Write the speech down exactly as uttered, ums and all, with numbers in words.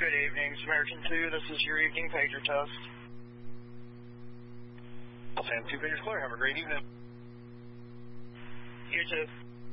Good evening, Samaritan two. This is your evening pager test. Sam two pagers clear. Have a great evening. You too.